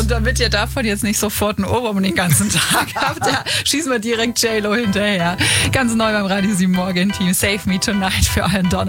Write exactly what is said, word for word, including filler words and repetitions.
Und damit ihr davon jetzt nicht sofort einen Ohrwurm den ganzen Tag habt, ja, schießen wir direkt J-Lo hinterher. Ganz neu beim Radio sieben Morgen Team. Save Me Tonight für euren Donnerstag.